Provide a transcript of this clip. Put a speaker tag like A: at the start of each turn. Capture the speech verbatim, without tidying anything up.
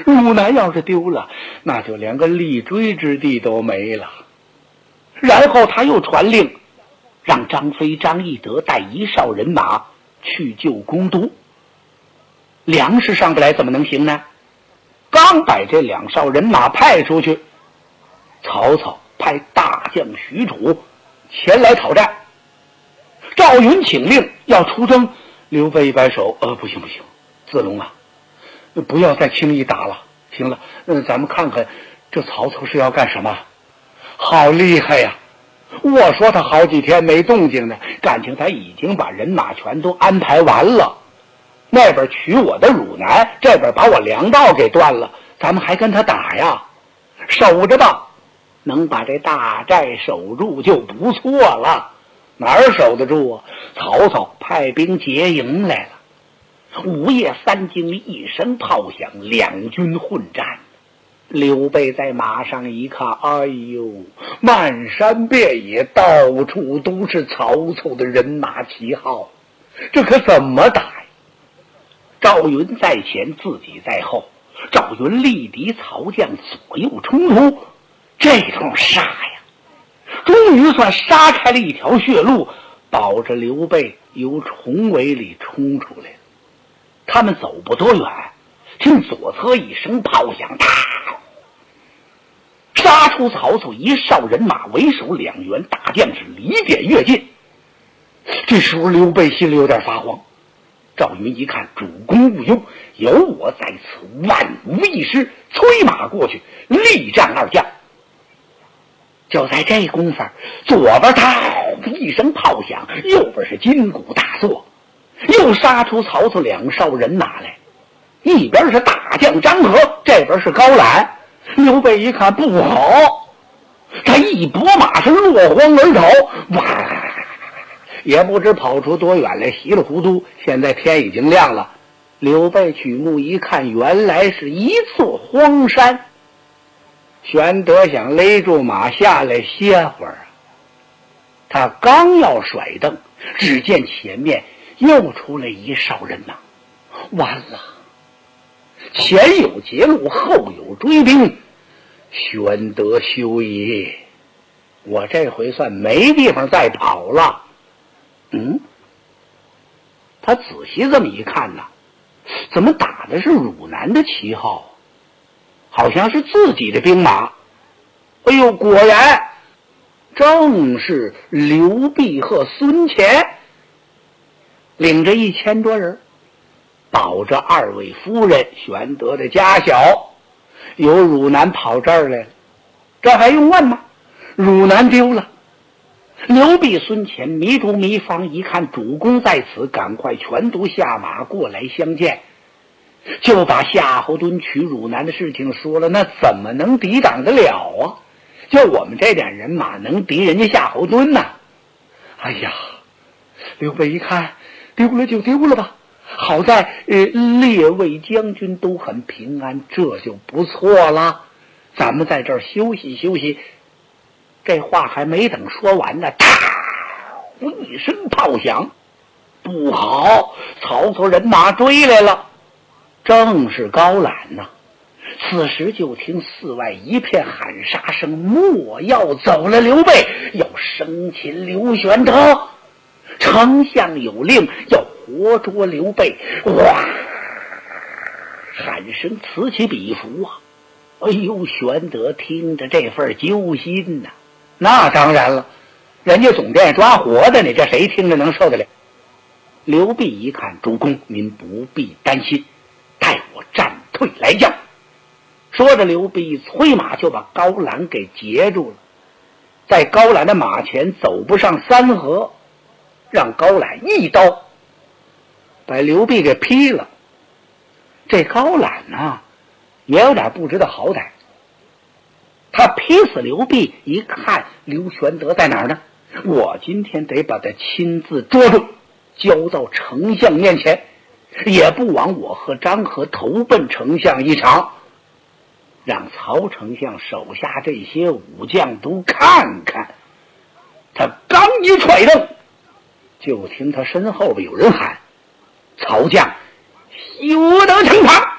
A: 汝南要是丢了，那就连个立锥之地都没了。然后他又传令，让张飞、张翼德带一哨人马去救公都。粮食上不来怎么能行呢？刚把这两哨人马派出去，曹操派大将许褚前来讨战。赵云请令要出征，刘备一摆手，呃，不行不行，子龙啊，不要再轻易打了。行了，嗯，咱们看看这曹操是要干什么？好厉害呀！我说他好几天没动静呢，感情他已经把人马全都安排完了。那边取我的汝南，这边把我粮道给断了，咱们还跟他打呀？守着吧，能把这大寨守住就不错了。哪儿守得住啊？曹操派兵劫营来了。午夜三更，一声炮响，两军混战。刘备在马上一看，哎呦，漫山遍野，到处都是曹操的人马旗号，这可怎么打呀？赵云在前，自己在后，赵云力敌曹将，左右冲突，这通杀呀，终于算杀开了一条血路，保着刘备由重围里冲出来了。他们走不多远，听左侧一声炮响，杀出曹操一哨人马，为首两员大将是离点跃进。这时候刘备心里有点发慌，赵云一看，主公勿忧，有我在此，万无一失，催马过去，力战二将。就在这功夫，左边他一声炮响，右边是金鼓大作，又杀出曹操两哨人马来。一边是大将张合，这边是高览。刘备一看不好，他一拨马是落荒而逃，哇，也不知跑出多远来，稀里糊涂，现在天已经亮了。刘备举目一看，原来是一座荒山。玄德想勒住马下来歇会儿，他刚要甩蹬，只见前面又出来一哨人马，完了，前有截路，后有追兵，玄德休矣，我这回算没地方再跑了。嗯，他仔细这么一看呢，怎么打的是汝南的旗号，好像是自己的兵马。哎呦，果然正是刘备和孙乾领着一千多人，保着二位夫人玄德的家小，由汝南跑这儿来了。这还用问吗？汝南丢了。刘备孙乾迷途迷方，一看主公在此，赶快全都下马过来相见，就把夏侯惇取汝南的事情说了。那怎么能抵挡得了啊？就我们这点人马能敌人家夏侯惇呢？哎呀，刘备一看丢了就丢了吧，好在呃列位将军都很平安，这就不错了，咱们在这儿休息休息。这话还没等说完呢，嗒一声炮响，不好，曹操人马追来了，正是高览呐、啊。此时就听四外一片喊杀声，莫要走了刘备，要生擒刘玄德，丞相有令，要活捉刘备。哇，喊声此起彼伏啊！哎呦，玄德听着这份揪心呐、啊，那当然了，人家总店抓活的，你这谁听着能受得了？刘备一看，主公您不必担心，待我战退来将。说着，刘备催马就把高览给截住了，在高览的马前走不上三合，让高览一刀把刘备给劈了。这高览呢也有点不知道好歹，他劈死刘备，一看刘玄德在哪儿呢？我今天得把他亲自捉住，交到丞相面前，也不枉我和张合投奔丞相一场，让曹丞相手下这些武将都看看。他刚一踹蹬，就听他身后边有人喊：曹将休得逞场！